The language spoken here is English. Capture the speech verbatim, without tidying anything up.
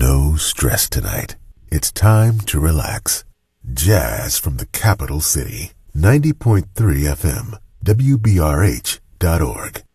No stress tonight. It's time to relax. Jazz from the capital city. ninety point three F M, W B R H dot org.